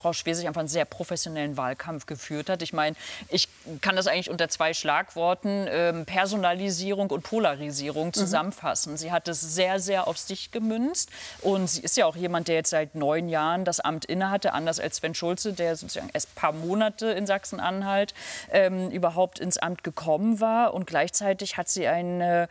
Frau Schwesig einfach einen sehr professionellen Wahlkampf geführt hat. Ich meine, ich kann das eigentlich unter 2 Schlagworten, Personalisierung und Polarisierung, zusammenfassen. Sie hat es sehr, sehr auf sich gemünzt. Und sie ist ja auch jemand, der jetzt seit 9 Jahren das Amt innehatte, anders als Sven Schulze, der sozusagen erst ein paar Monate in Sachsen-Anhalt überhaupt ins Amt gekommen war. Und gleichzeitig hat sie einen,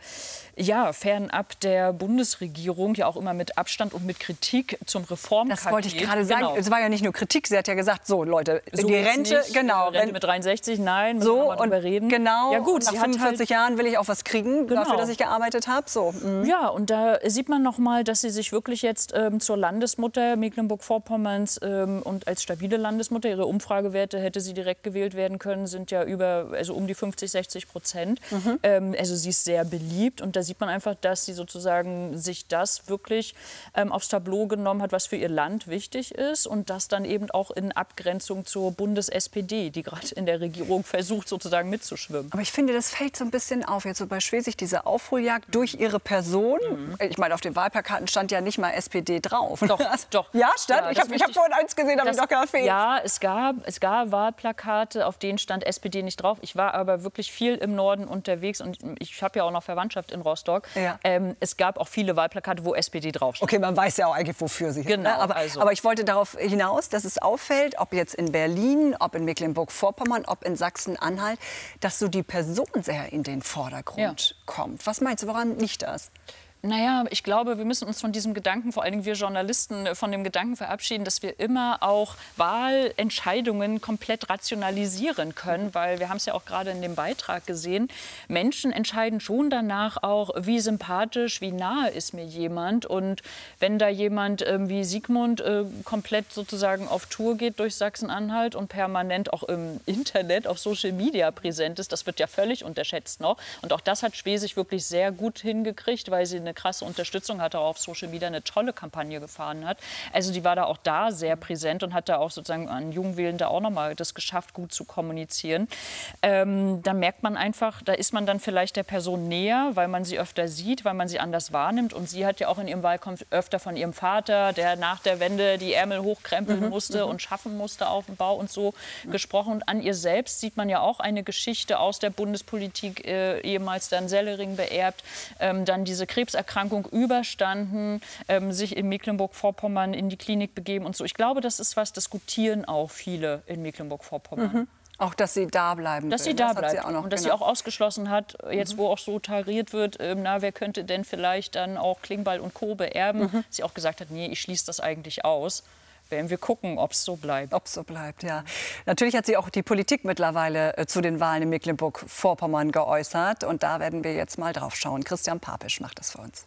fernab der Bundesregierung, ja auch immer mit Abstand und mit Kritik zum Reformpaket. Das wollte ich gerade sagen. Genau. Es war ja nicht nur Kritik. Sie hat ja gesagt, so Leute, So die Rente, nicht. genau. Rente mit 63, nein, müssen so wir mal drüber reden. Genau, ja, gut, nach 45 Jahren will ich auch was kriegen, dafür, dass ich gearbeitet habe. So. Ja, und da sieht man noch mal, dass sie sich wirklich jetzt zur Landesmutter Mecklenburg-Vorpommerns und als stabile Landesmutter, ihre Umfragewerte, hätte sie direkt gewählt werden können, sind ja um die 50-60%. Also sie ist sehr beliebt und da sieht man einfach, dass sie sozusagen sich das wirklich aufs Tableau genommen hat, was für ihr Land wichtig ist und das dann eben auch in Abgrenzung zur Bundes-SPD, die gerade in der Regierung versucht, sozusagen mitzuschwimmen. Aber ich finde, das fällt so ein bisschen auf. Jetzt so bei Schwesig, diese Aufholjagd durch ihre Person. Ich meine, auf den Wahlplakaten stand ja nicht mal SPD drauf. Doch. Ja, stand? Ja, ich hab vorhin eins gesehen, habe ich doch gedacht, fehlt. Ja, es gab Wahlplakate, auf denen stand SPD nicht drauf. Ich war aber wirklich viel im Norden unterwegs und ich habe ja auch noch Verwandtschaft in Rostock. Ja. Es gab auch viele Wahlplakate, wo SPD draufsteht. Okay, man weiß ja auch eigentlich, wofür sie. Genau, aber ich wollte darauf hinaus, dass es auffällt, ob jetzt in Berlin, ob in Mecklenburg-Vorpommern, ob in Sachsen-Anhalt, dass so die Person sehr in den Vordergrund kommt. Was meinst du, woran liegt das? Naja, ich glaube, wir müssen uns von diesem Gedanken, vor allen Dingen wir Journalisten, von dem Gedanken verabschieden, dass wir immer auch Wahlentscheidungen komplett rationalisieren können, weil wir haben es ja auch gerade in dem Beitrag gesehen, Menschen entscheiden schon danach auch, wie sympathisch, wie nahe ist mir jemand und wenn da jemand wie Sigmund komplett sozusagen auf Tour geht durch Sachsen-Anhalt und permanent auch im Internet, auf Social Media präsent ist, das wird ja völlig unterschätzt noch und auch das hat Schwesig wirklich sehr gut hingekriegt, weil sie eine krasse Unterstützung hatte, auch auf Social Media eine tolle Kampagne gefahren hat. Also die war da sehr präsent und hat da auch sozusagen an Jungwählen da auch nochmal das geschafft, gut zu kommunizieren. Da merkt man einfach, da ist man dann vielleicht der Person näher, weil man sie öfter sieht, weil man sie anders wahrnimmt. Und sie hat ja auch in ihrem Wahlkampf öfter von ihrem Vater, der nach der Wende die Ärmel hochkrempeln musste und schaffen musste auf dem Bau und so gesprochen. Und an ihr selbst sieht man ja auch eine Geschichte aus der Bundespolitik, ehemals dann Sellering beerbt, dann diese Krebserkrankung überstanden, sich in Mecklenburg-Vorpommern in die Klinik begeben und so. Ich glaube, das ist was, das gutieren auch viele in Mecklenburg-Vorpommern. Auch, dass sie da bleiben Dass sie da bleibt und dass sie auch ausgeschlossen hat, jetzt wo auch so tariert wird, wer könnte denn vielleicht dann auch Klingbeil und Co. beerben, dass sie auch gesagt hat, nee, ich schließe das eigentlich aus. Werden wir gucken, ob es so bleibt. Ob es so bleibt, ja. Natürlich hat sie auch die Politik mittlerweile zu den Wahlen in Mecklenburg-Vorpommern geäußert. Und da werden wir jetzt mal drauf schauen. Christian Papisch macht das für uns.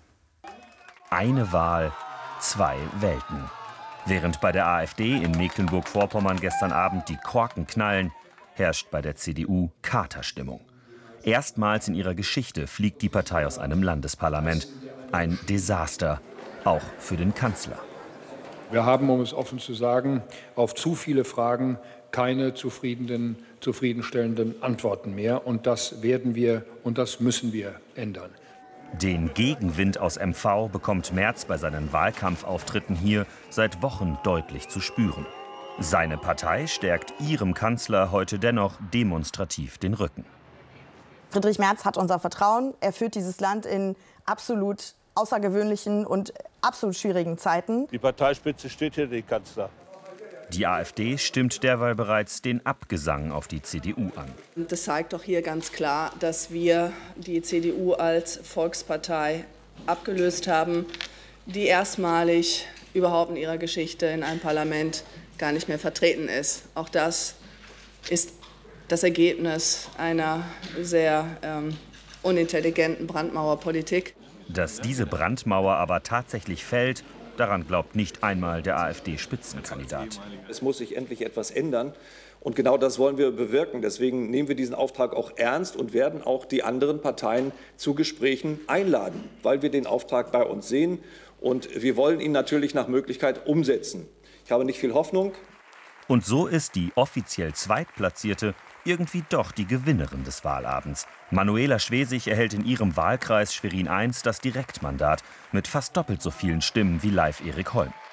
Eine Wahl, 2 Welten. Während bei der AfD in Mecklenburg-Vorpommern gestern Abend die Korken knallen, herrscht bei der CDU Katerstimmung. Erstmals in ihrer Geschichte fliegt die Partei aus einem Landesparlament. Ein Desaster, auch für den Kanzler. Wir haben, um es offen zu sagen, auf zu viele Fragen keine zufriedenstellenden Antworten mehr. Und das werden wir und das müssen wir ändern. Den Gegenwind aus MV bekommt Merz bei seinen Wahlkampfauftritten hier seit Wochen deutlich zu spüren. Seine Partei stärkt ihrem Kanzler heute dennoch demonstrativ den Rücken. Friedrich Merz hat unser Vertrauen. Er führt dieses Land in absolut außergewöhnlichen und absolut schwierigen Zeiten. Die Parteispitze steht hier den Kanzler. Die AfD stimmt derweil bereits den Abgesang auf die CDU an. Das zeigt doch hier ganz klar, dass wir die CDU als Volkspartei abgelöst haben, die erstmalig überhaupt in ihrer Geschichte in einem Parlament gar nicht mehr vertreten ist. Auch das ist das Ergebnis einer sehr unintelligenten Brandmauerpolitik. Dass diese Brandmauer aber tatsächlich fällt, daran glaubt nicht einmal der AfD-Spitzenkandidat. Es muss sich endlich etwas ändern. Und genau das wollen wir bewirken. Deswegen nehmen wir diesen Auftrag auch ernst und werden auch die anderen Parteien zu Gesprächen einladen, weil wir den Auftrag bei uns sehen. Und wir wollen ihn natürlich nach Möglichkeit umsetzen. Ich habe nicht viel Hoffnung. Und so ist die offiziell Zweitplatzierte irgendwie doch die Gewinnerin des Wahlabends. Manuela Schwesig erhält in ihrem Wahlkreis Schwerin I das Direktmandat mit fast doppelt so vielen Stimmen wie Leif Erik Holm.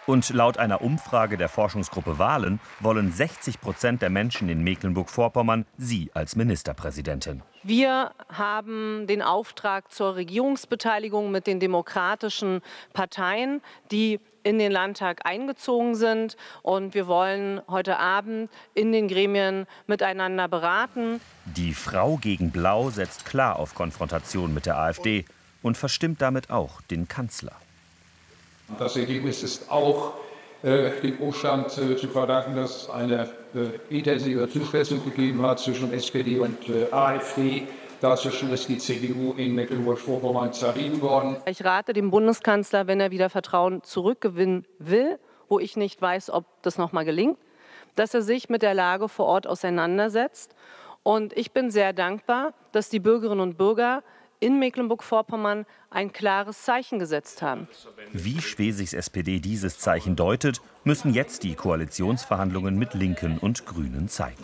Und laut einer Umfrage der Forschungsgruppe Wahlen wollen 60% der Menschen in Mecklenburg-Vorpommern sie als Ministerpräsidentin. Wir haben den Auftrag zur Regierungsbeteiligung mit den demokratischen Parteien, die in den Landtag eingezogen sind. Und wir wollen heute Abend in den Gremien miteinander beraten. Die Frau gegen Blau setzt klar auf Konfrontation mit der AfD und verstimmt damit auch den Kanzler. Das Ergebnis ist auch dem Umstand zu verdanken, dass es eine intensive Zuspitzung gegeben hat zwischen SPD und AfD. Dazwischen ist die CDU in Mecklenburg-Vorpommern zerrieben worden. Ich rate dem Bundeskanzler, wenn er wieder Vertrauen zurückgewinnen will, wo ich nicht weiß, ob das noch mal gelingt, dass er sich mit der Lage vor Ort auseinandersetzt. Und ich bin sehr dankbar, dass die Bürgerinnen und Bürger in Mecklenburg-Vorpommern ein klares Zeichen gesetzt haben. Wie Schwesigs SPD dieses Zeichen deutet, müssen jetzt die Koalitionsverhandlungen mit Linken und Grünen zeigen.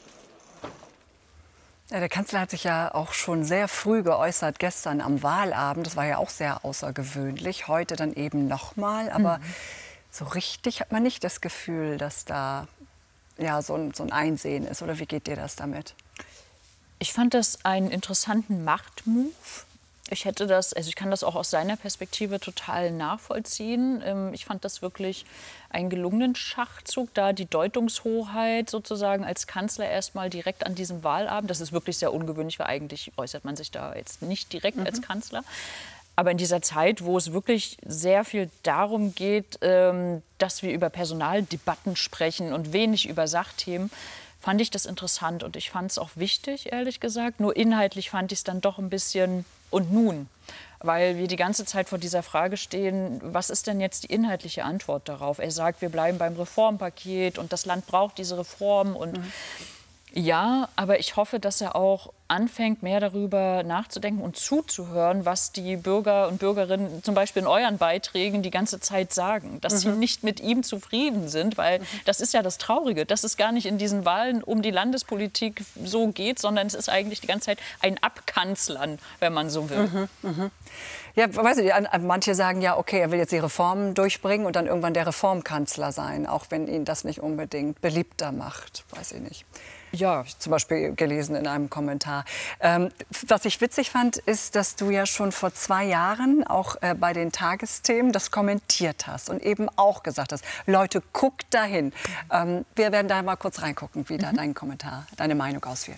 Ja, der Kanzler hat sich ja auch schon sehr früh geäußert, gestern am Wahlabend. Das war ja auch sehr außergewöhnlich. Heute dann eben noch mal. Aber so richtig hat man nicht das Gefühl, dass da ja, so ein Einsehen ist. Oder wie geht dir das damit? Ich fand das einen interessanten Machtmove. Ich kann das auch aus seiner Perspektive total nachvollziehen. Ich fand das wirklich einen gelungenen Schachzug, da die Deutungshoheit sozusagen als Kanzler erstmal direkt an diesem Wahlabend. Das ist wirklich sehr ungewöhnlich, weil eigentlich äußert man sich da jetzt nicht direkt als Kanzler. Aber in dieser Zeit, wo es wirklich sehr viel darum geht, dass wir über Personaldebatten sprechen und wenig über Sachthemen, fand ich das interessant und ich fand es auch wichtig, ehrlich gesagt. Nur inhaltlich fand ich es dann doch ein bisschen und nun, weil wir die ganze Zeit vor dieser Frage stehen, was ist denn jetzt die inhaltliche Antwort darauf? Er sagt, wir bleiben beim Reformpaket und das Land braucht diese Reformen und ja, aber ich hoffe, dass er auch anfängt, mehr darüber nachzudenken und zuzuhören, was die Bürger und Bürgerinnen zum Beispiel in euren Beiträgen die ganze Zeit sagen. Dass sie nicht mit ihm zufrieden sind, weil das ist ja das Traurige, dass es gar nicht in diesen Wahlen um die Landespolitik so geht, sondern es ist eigentlich die ganze Zeit ein Abkanzlern, wenn man so will. Ja, weiß ich, manche sagen ja, okay, er will jetzt die Reformen durchbringen und dann irgendwann der Reformkanzler sein, auch wenn ihn das nicht unbedingt beliebter macht, weiß ich nicht. Ja, zum Beispiel gelesen in einem Kommentar. Was ich witzig fand, ist, dass du ja schon vor 2 Jahren auch bei den Tagesthemen das kommentiert hast und eben auch gesagt hast, Leute, guckt dahin. Wir werden da mal kurz reingucken, wie da dein Kommentar, deine Meinung ausfiel.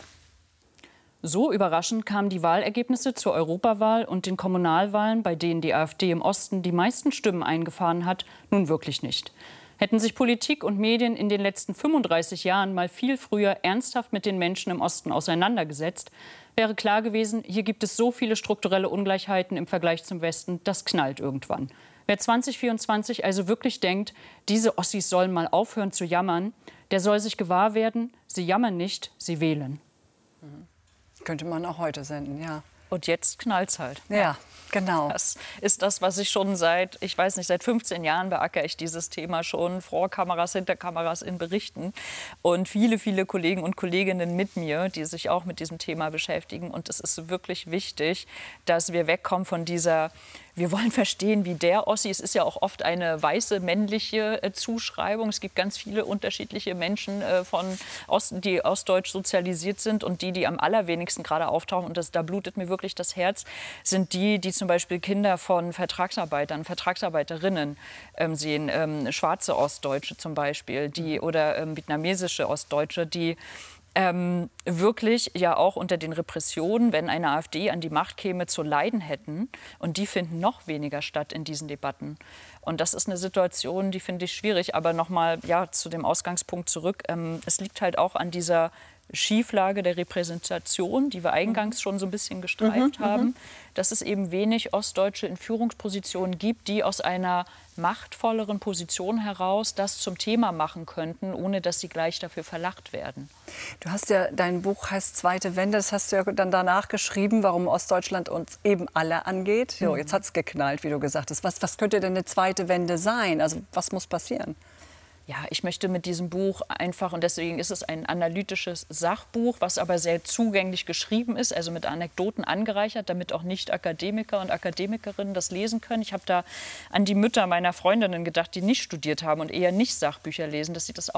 So überraschend kamen die Wahlergebnisse zur Europawahl und den Kommunalwahlen, bei denen die AfD im Osten die meisten Stimmen eingefahren hat, nun wirklich nicht. Hätten sich Politik und Medien in den letzten 35 Jahren mal viel früher ernsthaft mit den Menschen im Osten auseinandergesetzt, wäre klar gewesen, hier gibt es so viele strukturelle Ungleichheiten im Vergleich zum Westen, das knallt irgendwann. Wer 2024 also wirklich denkt, diese Ossis sollen mal aufhören zu jammern, der soll sich gewahr werden, sie jammern nicht, sie wählen. Könnte man auch heute senden, ja. Und jetzt knallt's halt. Ja, genau. Das ist das, was ich schon seit 15 Jahren beackere ich dieses Thema schon, vor Kameras, hinter Kameras in Berichten. Und viele, viele Kollegen und Kolleginnen mit mir, die sich auch mit diesem Thema beschäftigen. Und es ist wirklich wichtig, dass wir wegkommen von dieser, wir wollen verstehen, wie der Ossi, es ist ja auch oft eine weiße männliche Zuschreibung. Es gibt ganz viele unterschiedliche Menschen von Osten, die ostdeutsch sozialisiert sind und die am allerwenigsten gerade auftauchen. Und da blutet mir wirklich das Herz, sind die zum Beispiel Kinder von Vertragsarbeitern, Vertragsarbeiterinnen sehen, schwarze Ostdeutsche zum Beispiel, oder vietnamesische Ostdeutsche, die wirklich ja auch unter den Repressionen, wenn eine AfD an die Macht käme, zu leiden hätten. Und die finden noch weniger statt in diesen Debatten. Und das ist eine Situation, die finde ich schwierig. Aber nochmal zu dem Ausgangspunkt zurück. Es liegt halt auch an dieser Schieflage der Repräsentation, die wir eingangs schon so ein bisschen gestreift haben, dass es eben wenig Ostdeutsche in Führungspositionen gibt, die aus einer machtvolleren Position heraus das zum Thema machen könnten, ohne dass sie gleich dafür verlacht werden. Du hast ja, dein Buch heißt Zweite Wende, das hast du ja dann danach geschrieben, warum Ostdeutschland uns eben alle angeht. Jo, jetzt hat es geknallt, wie du gesagt hast. Was könnte denn eine zweite Wende sein? Also was muss passieren? Ja, ich möchte mit diesem Buch einfach, und deswegen ist es ein analytisches Sachbuch, was aber sehr zugänglich geschrieben ist, also mit Anekdoten angereichert, damit auch Nicht-Akademiker und Akademikerinnen das lesen können. Ich habe da an die Mütter meiner Freundinnen gedacht, die nicht studiert haben und eher nicht Sachbücher lesen, dass sie das auch